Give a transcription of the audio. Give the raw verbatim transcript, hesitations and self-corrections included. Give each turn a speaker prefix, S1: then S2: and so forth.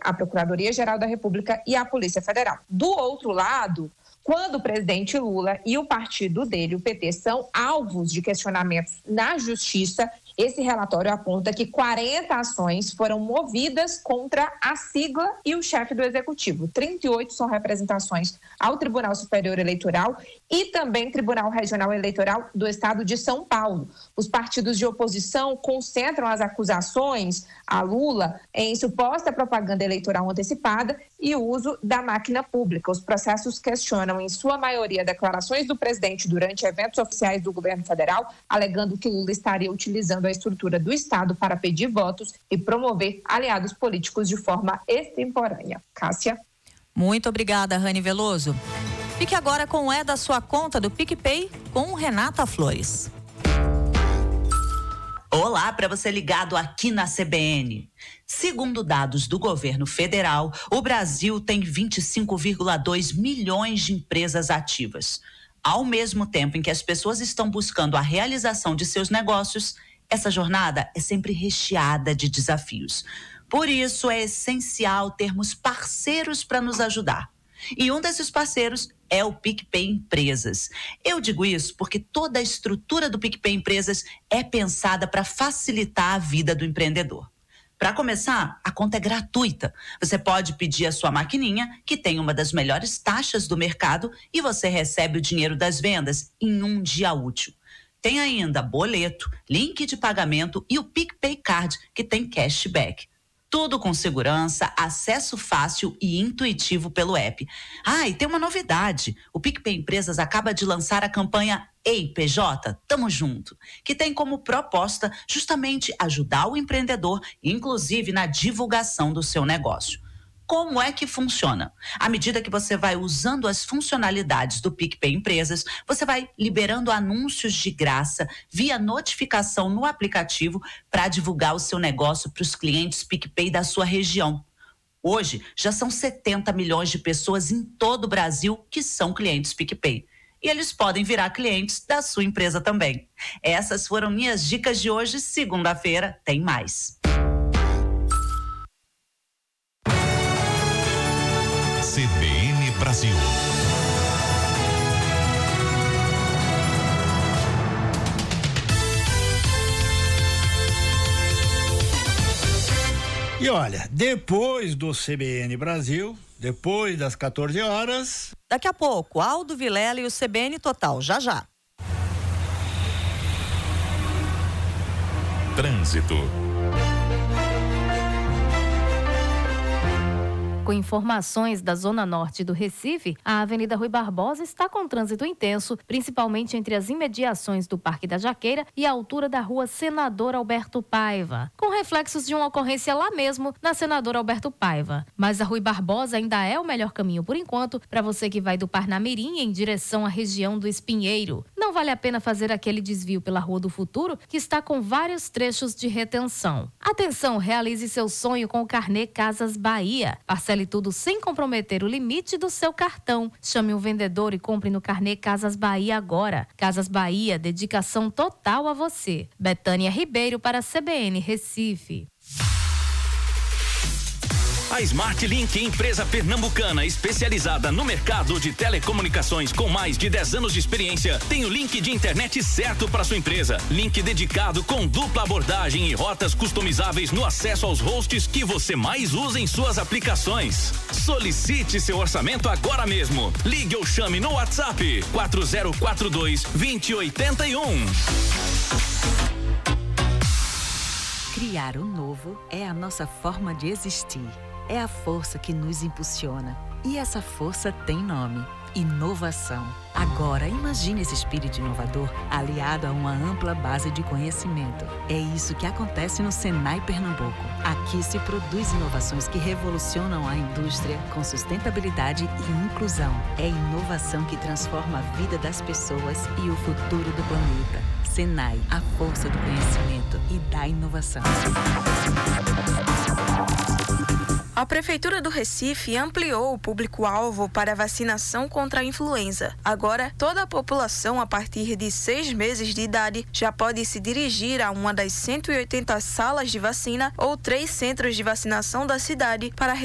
S1: a Procuradoria-Geral da República e a Polícia Federal. Do outro lado, quando o presidente Lula e o partido dele, o P T, são alvos de questionamentos na Justiça, esse relatório aponta que quarenta ações foram movidas contra a sigla e o chefe do Executivo. trinta e oito são representações ao Tribunal Superior Eleitoral e também Tribunal Regional Eleitoral do Estado de São Paulo. Os partidos de oposição concentram as acusações a Lula em suposta propaganda eleitoral antecipada e uso da máquina pública. Os processos questionam, em sua maioria, declarações do presidente durante eventos oficiais do governo federal, alegando que Lula estaria utilizando a estrutura do Estado para pedir votos e promover aliados políticos de forma extemporânea. Cássia.
S2: Muito obrigada, Rani Veloso. Fique agora com o É da Sua Conta do PicPay com Renata Flores.
S3: Olá, para você ligado aqui na C B N. Segundo dados do governo federal, o Brasil tem vinte e cinco vírgula dois milhões de empresas ativas. Ao mesmo tempo em que as pessoas estão buscando a realização de seus negócios, essa jornada é sempre recheada de desafios. Por isso, é essencial termos parceiros para nos ajudar. E um desses parceiros é o PicPay Empresas. Eu digo isso porque toda a estrutura do PicPay Empresas é pensada para facilitar a vida do empreendedor. Para começar, a conta é gratuita. Você pode pedir a sua maquininha, que tem uma das melhores taxas do mercado, e você recebe o dinheiro das vendas em um dia útil. Tem ainda boleto, link de pagamento e o PicPay Card, que tem cashback. Tudo com segurança, acesso fácil e intuitivo pelo app. Ah, e tem uma novidade. O PicPay Empresas acaba de lançar a campanha Ei, P J, tamo junto, que tem como proposta justamente ajudar o empreendedor, inclusive na divulgação do seu negócio. Como é que funciona? À medida que você vai usando as funcionalidades do PicPay Empresas, você vai liberando anúncios de graça via notificação no aplicativo para divulgar o seu negócio para os clientes PicPay da sua região. Hoje, já são setenta milhões de pessoas em todo o Brasil que são clientes PicPay. E eles podem virar clientes da sua empresa também. Essas foram minhas dicas de hoje. Segunda-feira tem mais.
S4: C B N Brasil.
S5: E olha, depois do C B N Brasil, depois das quatorze horas...
S2: Daqui a pouco, Aldo Vilela e o C B N Total, já já.
S4: Trânsito.
S6: Com informações da Zona Norte do Recife, a Avenida Rui Barbosa está com trânsito intenso, principalmente entre as imediações do Parque da Jaqueira e a altura da Rua Senador Alberto Paiva, com reflexos de uma ocorrência lá mesmo na Senador Alberto Paiva. Mas a Rui Barbosa ainda é o melhor caminho por enquanto para você que vai do Parnamirim em direção à região do Espinheiro. Não vale a pena fazer aquele desvio pela Rua do Futuro, que está com vários trechos de retenção. Atenção, realize seu sonho com o carnê Casas Bahia. Parcele tudo sem comprometer o limite do seu cartão. Chame um vendedor e compre no carnê Casas Bahia agora. Casas Bahia, dedicação total a você. Betânia Ribeiro para a C B N Recife.
S7: A Smart Link, empresa pernambucana especializada no mercado de telecomunicações com mais de dez anos de experiência, tem o link de internet certo para sua empresa. Link dedicado com dupla abordagem e rotas customizáveis no acesso aos hosts que você mais usa em suas aplicações. Solicite seu orçamento agora mesmo. Ligue ou chame no WhatsApp quatro zero quatro dois, dois zero oito um.
S8: Criar o novo é a nossa forma de existir. É a força que nos impulsiona. E essa força tem nome: inovação. Agora, imagine esse espírito inovador aliado a uma ampla base de conhecimento. É isso que acontece no Senai Pernambuco. Aqui se produz inovações que revolucionam a indústria com sustentabilidade e inclusão. É inovação que transforma a vida das pessoas e o futuro do planeta. Senai, a força do conhecimento e da inovação.
S9: A Prefeitura do Recife ampliou o público-alvo para a vacinação contra a influenza. Agora, toda a população a partir de seis meses de idade já pode se dirigir a uma das cento e oitenta salas de vacina ou três centros de vacinação da cidade para